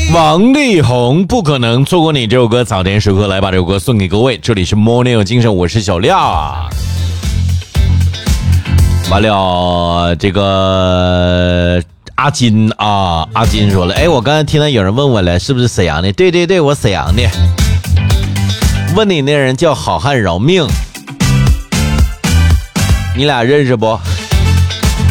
王力宏不可能错过你这首歌，早点时刻来把这首歌送给各位。这里是 Morning 有精神，我是小亮。完了，这个阿金啊，阿金说了，我刚才听到有人问我了，是不是沈阳的？对对对，我沈阳的。问你那人叫好汉饶命，你俩认识不？